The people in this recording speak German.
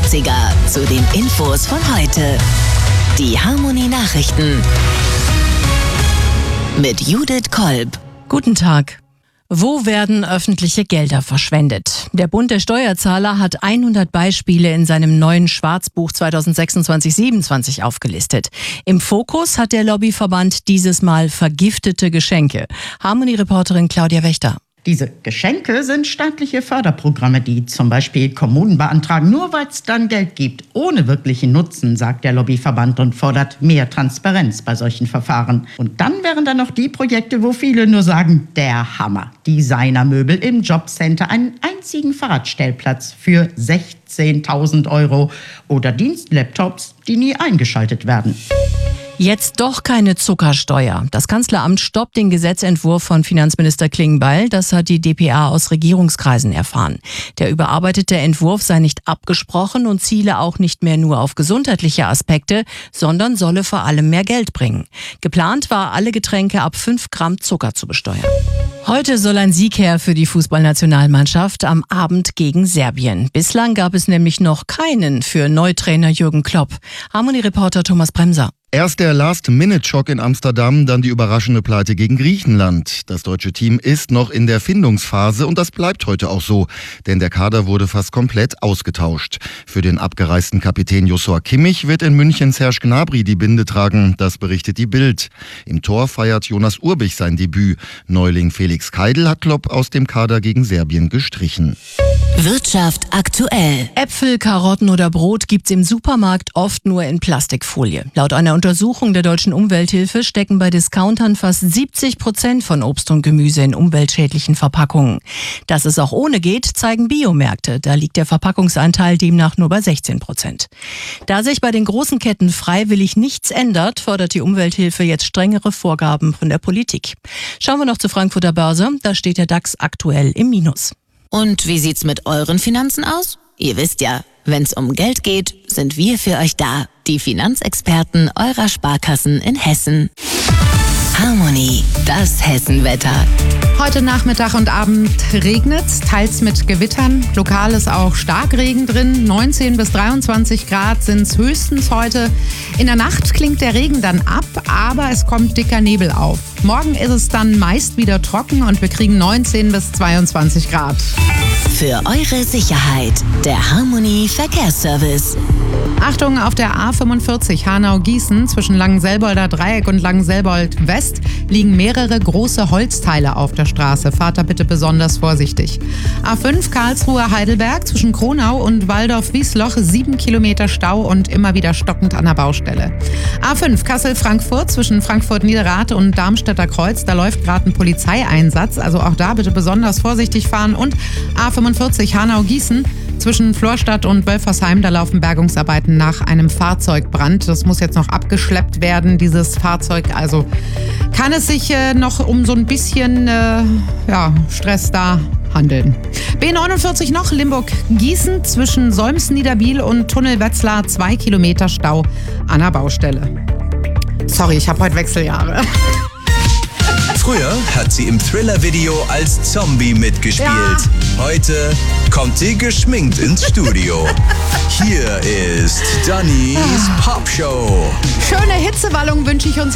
80er zu den Infos von heute. Die Harmony Nachrichten mit Judith Kolb. Guten Tag. Wo werden öffentliche Gelder verschwendet? Der Bund der Steuerzahler hat 100 Beispiele in seinem neuen Schwarzbuch 2026-27 aufgelistet. Im Fokus hat der Lobbyverband dieses Mal vergiftete Geschenke. Harmony-Reporterin Claudia Wächter. Diese Geschenke sind staatliche Förderprogramme, die zum Beispiel Kommunen beantragen, nur weil es dann Geld gibt, ohne wirklichen Nutzen, sagt der Lobbyverband und fordert mehr Transparenz bei solchen Verfahren. Und dann wären da noch die Projekte, wo viele nur sagen, der Hammer. Designermöbel im Jobcenter, einen einzigen Fahrradstellplatz für 16.000 € oder Dienstlaptops, die nie eingeschaltet werden. Jetzt doch keine Zuckersteuer. Das Kanzleramt stoppt den Gesetzentwurf von Finanzminister Klingbeil. Das hat die dpa aus Regierungskreisen erfahren. Der überarbeitete Entwurf sei nicht abgesprochen und ziele auch nicht mehr nur auf gesundheitliche Aspekte, sondern solle vor allem mehr Geld bringen. Geplant war, alle Getränke ab 5 Gramm Zucker zu besteuern. Heute soll ein Sieg her für die Fußballnationalmannschaft am Abend gegen Serbien. Bislang gab es nämlich noch keinen für Neutrainer Jürgen Klopp. Harmony-Reporter Thomas Bremser. Erst der Last-Minute-Schock in Amsterdam, dann die überraschende Pleite gegen Griechenland. Das deutsche Team ist noch in der Findungsphase und das bleibt heute auch so, denn der Kader wurde fast komplett ausgetauscht. Für den abgereisten Kapitän Joshua Kimmich wird in München Serge Gnabry die Binde tragen, das berichtet die Bild. Im Tor feiert Jonas Urbich sein Debüt. Neuling Felix Keidl hat Klopp aus dem Kader gegen Serbien gestrichen. Wirtschaft aktuell. Äpfel, Karotten oder Brot gibt's im Supermarkt oft nur in Plastikfolie. Laut einer Untersuchung der Deutschen Umwelthilfe stecken bei Discountern fast 70% von Obst und Gemüse in umweltschädlichen Verpackungen. Dass es auch ohne geht, zeigen Biomärkte. Da liegt der Verpackungsanteil demnach nur bei 16%. Da sich bei den großen Ketten freiwillig nichts ändert, fordert die Umwelthilfe jetzt strengere Vorgaben von der Politik. Schauen wir noch zur Frankfurter Börse. Da steht der DAX aktuell im Minus. Und wie sieht's mit euren Finanzen aus? Ihr wisst ja, wenn's um Geld geht, sind wir für euch da. Die Finanzexperten eurer Sparkassen in Hessen. Harmony, das Hessenwetter. Heute Nachmittag und Abend regnet's, teils mit Gewittern. Lokal ist auch Starkregen drin. 19 bis 23 Grad sind's höchstens heute. In der Nacht klingt der Regen dann ab, aber es kommt dicker Nebel auf. Morgen ist es dann meist wieder trocken und wir kriegen 19 bis 22 Grad. Für eure Sicherheit, der Harmony Verkehrsservice. Achtung, auf der A45 Hanau-Gießen zwischen Langenselbolder Dreieck und Langenselbold West liegen mehrere große Holzteile auf der Straße. Fahrt da bitte besonders vorsichtig. A5 Karlsruhe-Heidelberg zwischen Kronau und Waldorf-Wiesloch 7 Kilometer Stau und immer wieder stockend an der Baustelle. A5 Kassel-Frankfurt zwischen Frankfurt-Niederrad und Darmstädter Kreuz. Da läuft gerade ein Polizeieinsatz, also auch da bitte besonders vorsichtig fahren. Und A45 Hanau-Gießen zwischen Florstadt und Wölfersheim, da laufen Bergungsarbeiten nach einem Fahrzeugbrand. Das muss jetzt noch abgeschleppt werden, dieses Fahrzeug. Also kann es sich noch um so ein bisschen Stress da handeln. B49 noch, Limburg-Gießen zwischen Solms-Niederbiel und Tunnel Wetzlar 2 Kilometer Stau an der Baustelle. Sorry, ich habe heute Wechseljahre. Früher hat sie im Thriller-Video als Zombie mitgespielt. Ja. Heute kommt sie geschminkt ins Studio. Hier ist Dannys Popshow. Schöne Hitzewallung wünsche ich uns